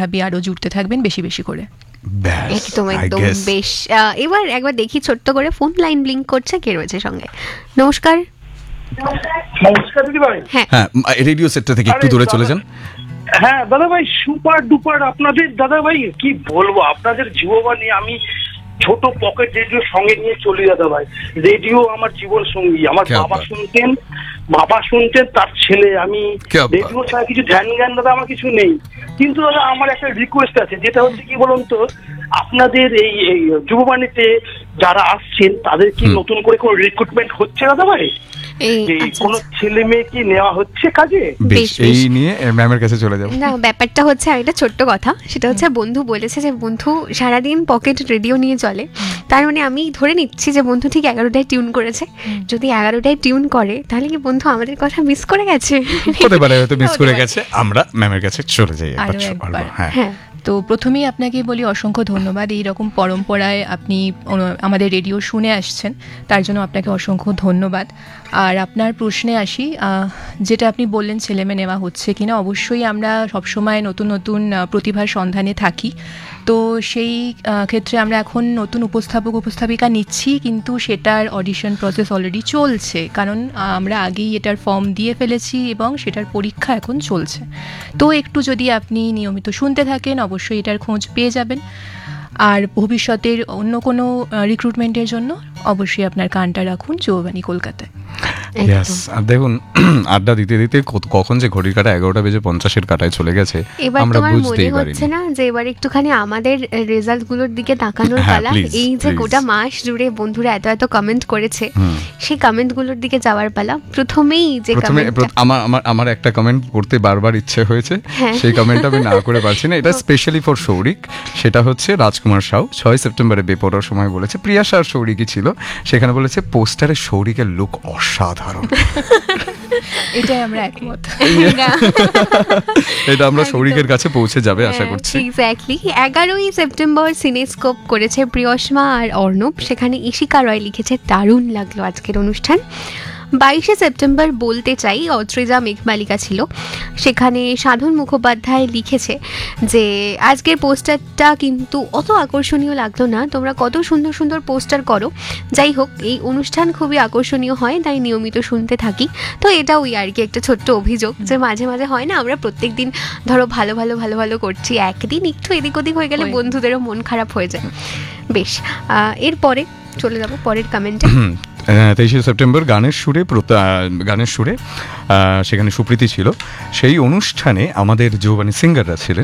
ভাবি আরো জুড়তে থাকবেন বেশি বেশি করে। একদম একদম বেশ। এবার একবার দেখি ছোট্ট করে ফোন লাইন ব্লিঙ্ক করছে, কে রয়েছে সঙ্গে? নমস্কার। নমস্কার দিদি ভাই। হ্যাঁ, রেডিও সেটটা থেকে একটু দূরে চলে যান। হ্যাঁ দাদা ভাই, সুপার ডুপার আপনাদের দাদা ভাই, কি বলবো আপনাদের জীববাণী। আমি ছোট পকেট রেডিও সঙ্গে নিয়ে চলি দাদা ভাই। রেডিও আমার জীবন সঙ্গী। আমার বাবা শুনতেন, তার ছেলে। আমি রেডিও ছাড়া কিছু ধ্যান জ্ঞান দাদা আমার কিছু নেই। কিন্তু দাদা আমার একটা রিকোয়েস্ট আছে, যেটা হচ্ছে কি বলুন তো, আপনাদের এই যুববাণীতে যারা আসছেন তাদের কি নতুন করে কোনো রিক্রুটমেন্ট হচ্ছে দাদা ভাই? কোন ছেলে মেয়ে কি নেওয়া হচ্ছে কাজে? এই নিয়ে ম্যামের কাছে চলে যাবো। না, ব্যাপারটা হচ্ছে একটা ছোট্ট কথা, সেটা হচ্ছে বন্ধু বলেছে যে বন্ধু সারাদিন পকেট রেডিও নিয়ে চলে। তার মানে আমি ধরে নিচ্ছি যে বন্ধু ঠিক 11টায় টিউন করেছে। যদি 11টায় টিউন করে তাহলে কি বন্ধু আমাদের কথা মিস করে গেছে? হতে পারে, হয়তো মিস করে গেছে। আমরা ম্যামের কাছে চলে যাই একবার। হ্যাঁ, তো প্রথমেই আপনাকে বলি অসংখ্য ধন্যবাদ। এইরকম পরম্পরায় আপনি আমাদের রেডিও শুনে আসছেন, তার জন্য আপনাকে অসংখ্য ধন্যবাদ। আর আপনার প্রশ্নে আসি, যেটা আপনি বললেন ছেলেমেয়ে নেওয়া হচ্ছে কিনা, অবশ্যই আমরা সবসময় নতুন নতুন প্রতিভার সন্ধানে থাকি। তো সেই ক্ষেত্রে আমরা এখন নতুন উপস্থাপিকা নিচ্ছি, কিন্তু সেটার অডিশন প্রসেস অলরেডি চলছে, কারণ আমরা আগেই এটার ফর্ম দিয়ে ফেলেছি এবং সেটার পরীক্ষা এখন চলছে। তো একটু যদি আপনি নিয়মিত শুনতে থাকেন অবশ্যই এটার খোঁজ পেয়ে যাবেন। আর ভবিষ্যতের অন্য কোনো রিক্রুটমেন্টের জন্য অবশ্যই আপনার কানটা রাখুন যুববাণী কলকাতায়। আর দেখুন, আড্ডা দিতে দিতে কখন যে ঘড়ির কাঁটা 11টা বেজে 50-এর কাঁটায় চলে গেছে আমরা বুঝতেই পারিনি। হচ্ছে না যে এবার একটুখানি আমাদের রেজাল্ট গুলোর দিকে তাকানোর পালা। এই যে গোটা মাস জুড়ে বন্ধুরা এত এত কমেন্ট করেছে, সেই কমেন্ট গুলোর দিকে যাওয়ার পালা। প্রথমেই আমার একটা কমেন্ট করতে বারবার ইচ্ছে হয়েছে, সেই কমেন্ট আমি না করে পারছি না। এটা স্পেশালি ফর সৌরিক। সেটা হচ্ছে রাজকুমার সাউ 6 সেপ্টেম্বরে বেপরোয়ার সময় বলেছে, প্রিয়াশা আর সৌরিকই ছিল, সেখানে বলেছে পোস্টারে সৌরিকের লুক অসাধারণ। এটাই আমরা একমত। এটা আমরা সৌরিকের কাছে পৌঁছে যাবে আশা করছি। এক্স্যাক্টলি। 11ই সেপ্টেম্বর সিনেস্কোপ করেছে প্রিয়সমা আর অর্ণব, সেখানে ইশিকা রয় লিখেছে দারুণ লাগলো আজকের অনুষ্ঠান। 22শে সেপ্টেম্বর বলতে চাই অত্রিজা মেঘমালিকা ছিল, সেখানে সাধন মুখোপাধ্যায় লিখেছে যে আজকের পোস্টারটা কিন্তু অত আকর্ষণীয় লাগলো না, তোমরা কত সুন্দর সুন্দর পোস্টার করো। যাই হোক, এই অনুষ্ঠান খুবই আকর্ষণীয় হয়, তাই নিয়মিত শুনতে থাকি। তো এটা ওই আর কি একটা ছোট্ট অভিযোগ যে মাঝে মাঝে হয় না, আমরা প্রত্যেক দিন ধরো ভালো ভালো করছি, একদিন একটু এদিক ওদিক হয়ে গেলে বন্ধুদেরও মন খারাপ হয়ে যায়। বেশ, এরপরে চলে যাবো পরের কমেন্টে। 23শে সেপ্টেম্বর গানের সুরে সেখানে সুপ্রীতি ছিল। সেই অনুষ্ঠানে আমাদের যৌবনী সিঙ্গাররা ছিলেন,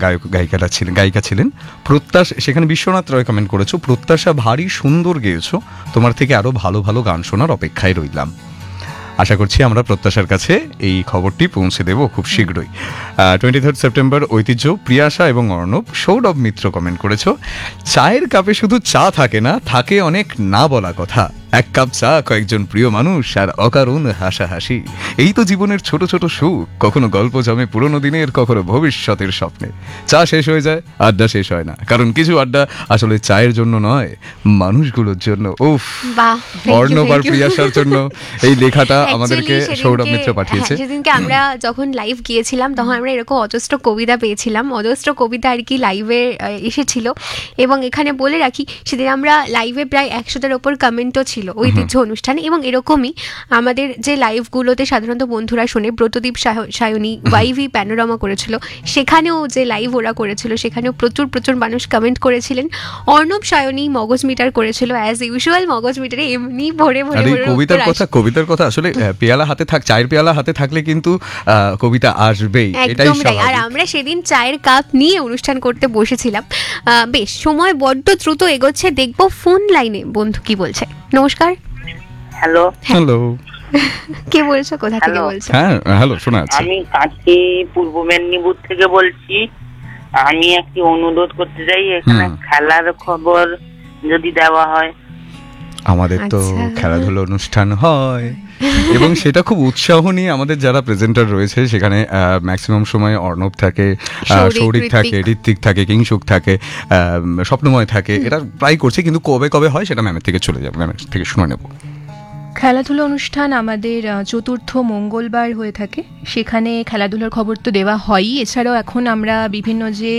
গায়িকা ছিলেন প্রত্যাশা। সেখানে বিশ্বনাথ রয় কমেন্ট করেছো, প্রত্যাশা ভারী সুন্দর গেয়েছো, তোমার থেকে আরো ভালো ভালো গান শোনার অপেক্ষায় রইলাম। আশা করছি আমরা প্রত্যাশার কাছে এই খবরটি পৌঁছে দেব খুব শীঘ্রই। 23 সেপ্টেম্বর ঐতিহ্য, প্রিয়াশা এবং অর্ণব। সৌরভ মিত্র কমেন্ট করেছো, চায়ের কাপে শুধু চা থাকে না, থাকে অনেক না বলা কথা। এক কাপ চা, কয়েকজন প্রিয় মানুষ আর অকারণ হাসাহাসি, এই তো জীবনের ছোট ছোট সুখ। কখনো গল্প জমে পুরোনো দিনের, কখনো ভবিষ্যতের স্বপ্নে। চা শেষ হয়ে যায়, আড্ডা শেষ হয় না, কারণ কিছু আড্ডা আসলে চায়ের জন্য নয়, মানুষগুলোর জন্য। উফ, অর্ণব আর প্রিয়াশার জন্য এই লেখাটা আমাদেরকে সৌরভ মিত্র পাঠিয়েছে। সেদিনকে আমরা যখন লাইভ গিয়েছিলাম তখন আমরা এরকম অজস্র কবিতা পেয়েছিলাম, অজস্র কবিতা আর কি লাইভে এসেছিল। এবং এখানে বলে রাখি, সেদিন আমরা লাইভে প্রায় 100টার ওপর কমেন্টও ছিল ঐতিহ্য অনুষ্ঠানে। এবং এরকমই আমাদের যে লাইভগুলোতে সাধারণত বন্ধুরা শোনে, ব্রতদীপ সায়নী ওয়াইভি প্যানোরামা করেছিল, সেখানেও যে লাইভ ওরা করেছিল সেখানেও প্রচুর মানুষ কমেন্ট করেছিলেন। অর্ণব সায়নী মগজ মিটার করেছিল, অ্যাজ ইউজুয়াল মগজ মিটারে এমনি ভরে কবিতার কথা আসলে পেয়ালা হাতে চায়ের পেয়ালা হাতে থাকলে কিন্তু কবিতা আসবেই, এটাই স্বাভাবিক। আর আমরা সেদিন চায়ের কাপ নিয়ে অনুষ্ঠান করতে বসেছিলাম। বেশ, সময় বড্ড দ্রুত এগোচ্ছে, দেখবো ফোন লাইনে বন্ধু কি বলছে। নমস্কার। হ্যালো। কে বলছো, কোথা থেকে বলছো? হ্যাঁ হ্যালো, শোনা যাচ্ছে। আমি কাঁচি পূর্ব মেদিনীপুর থেকে বলছি। আমি একটি অনুরোধ করতে চাই, এখানে খেলার খবর যদি দেওয়া হয়। আমাদের তো খেলাধুলা অনুষ্ঠান হয় এবং সেটা খুব উৎসাহ নিয়ে আমাদের যারা প্রেজেন্টার রয়েছে সেখানে ম্যাক্সিমাম সময় অর্ণব থাকে, সৌরিক থাকে, ঋত্বিক থাকে, কিংসুক থাকে, স্বপ্নময় থাকে, এটা প্রায় করছে। কিন্তু কবে হয় সেটা ম্যামের থেকে চলে যাবে, ম্যামের থেকে শুনে নেব। খেলাধুলা অনুষ্ঠান আমাদের চতুর্থ মঙ্গলবার হয়ে থাকে, সেখানে খেলাধুলার খবর তো দেওয়া হয়ই। এছাড়াও এখন আমরা বিভিন্ন যে